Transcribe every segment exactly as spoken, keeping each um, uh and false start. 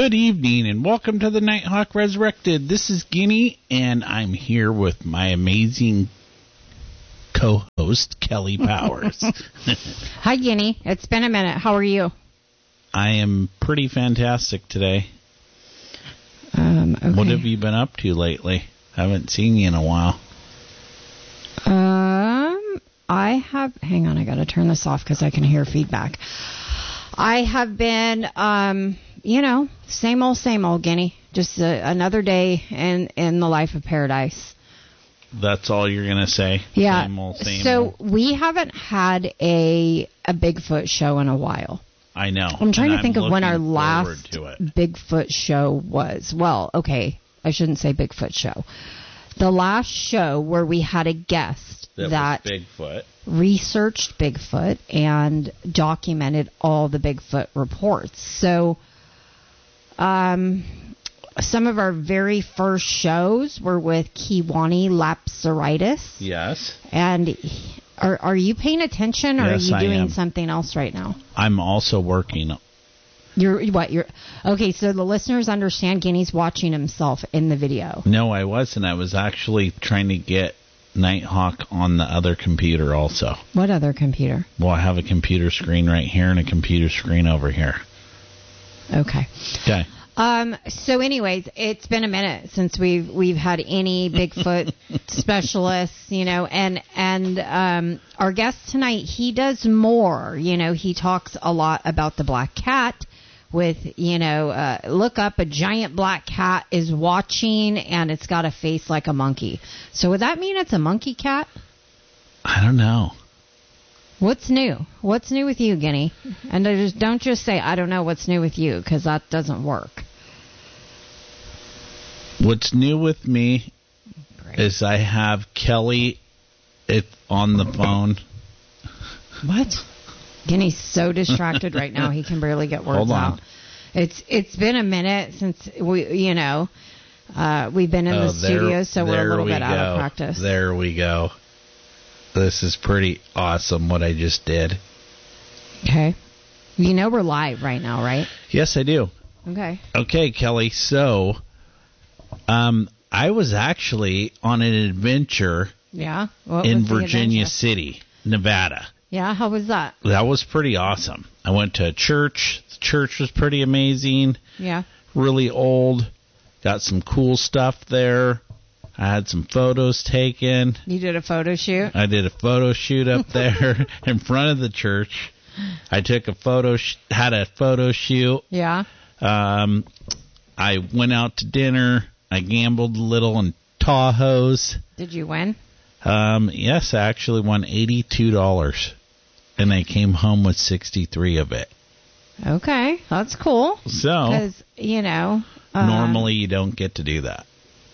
Good evening and welcome to the Nighthawk Resurrected. This is Guinea and I'm here with my amazing co-host, Kelly Powers. Hi, Guinea. It's been a minute. How are you? I am pretty fantastic today. Um, okay. What have you been up to lately? I haven't seen you in a while. Um, I have... Hang on, I got to turn this off because I can hear feedback. I have been... um. You know, same old, same old, Guinea. Just uh, another day in, in the life of paradise. That's all you're going to say? Yeah. Same old, same so old. we haven't had a a Bigfoot show in a while. I know. I'm trying and to think I'm of when our looking last forward to it. Bigfoot show was. Well, okay, I shouldn't say Bigfoot show. The last show where we had a guest That, that was Bigfoot. researched Bigfoot and documented all the Bigfoot reports. So... Um, some of our very first shows were with Kiwani Lapsaritis. Yes. And he, are are you paying attention, or Yes, are I you doing am. something else right now? I'm also working. You're what? You're okay. So the listeners understand. Guinea's watching himself in the video. No, I wasn't. I was actually trying to get Nighthawk on the other computer also. What other computer? Well, I have a computer screen right here and a computer screen over here. Okay. Okay. Um, so anyways, it's been a minute since we've we've had any Bigfoot specialists, you know, and and um, our guest tonight, he does more. You know, he talks a lot about the black cat with, you know, uh, look up a giant black cat is watching and it's got a face like a monkey. So would that mean it's a monkey cat? I don't know. What's new? What's new with you, Guinea? And I just, don't just say, I don't know what's new with you, because that doesn't work. What's new with me Great. is I have Kelly it on the phone. What? Guinea's so distracted right now, he can barely get words Hold on. out. It's It's been a minute since, we, you know, uh, we've been in Oh, the studio, there- so we're there a little we bit out of go. practice. There we go. This is pretty awesome what I just did. Okay. You know we're live right now, right? Yes, I do. Okay. Okay, Kelly. So, um, I was actually on an adventure Yeah? What in was the Virginia adventure? City, Nevada. Yeah, how was that? That was pretty awesome. I went to a church. The church was pretty amazing. Yeah. Really old. Got some cool stuff there. I had some photos taken. You did a photo shoot? I did a photo shoot up there in front of the church. I took a photo, sh- had a photo shoot. Yeah. Um, I went out to dinner. I gambled a little in Tahoe's. Did you win? Um, yes, I actually won eighty-two dollars, and I came home with sixty-three of it. Okay, that's cool. So, Because, you know... Uh, normally you don't get to do that.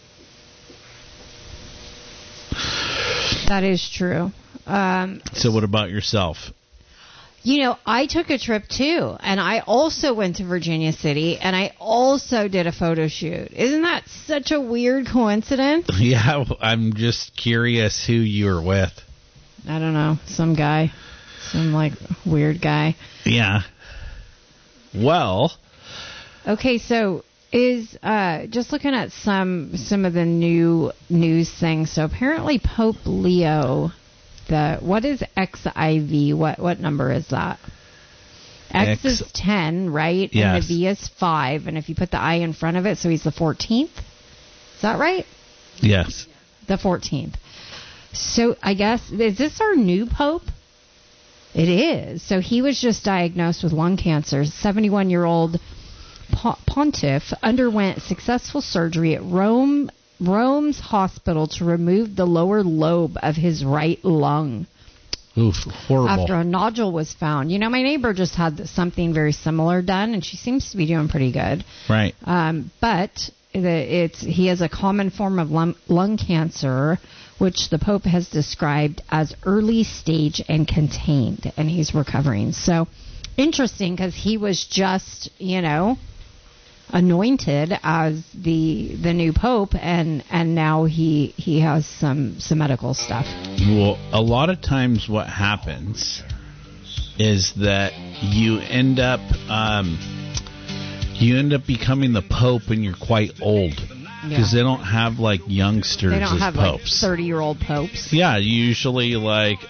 That is true. Um, So what about yourself? you know, I took a trip too, and I also went to Virginia City, and I also did a photo shoot. Isn't that such a weird coincidence? Yeah, I'm just curious who you were with. I don't know, some guy, some like weird guy. Yeah. Well, Okay, so is uh, just looking at some some of the new news things. So apparently Pope Leo, the what is X I V? What what number is that? X, X is ten, right? Yes. And the V is five. And if you put the I in front of it, so he's the fourteenth. Is that right? yes. The fourteenth. So I guess, is this our new Pope? It is. So he was just diagnosed with lung cancer. seventy-one-year-old po- pontiff underwent successful surgery at Rome Rome's hospital to remove the lower lobe of his right lung. Oof, horrible. After a nodule was found. You know, my neighbor just had something very similar done, and she seems to be doing pretty good. Right. Um, but the, it's he has a common form of lung, lung cancer, which the Pope has described as early stage and contained, and he's recovering. So interesting, because he was just, you know, anointed as the the new Pope, and and now he he has some some medical stuff. Well, a lot of times what happens is that you end up um, you end up becoming the Pope when you're quite old. Because Yeah. they don't have, like, youngsters They don't as have like popes. thirty-year-old popes. Yeah, usually, like,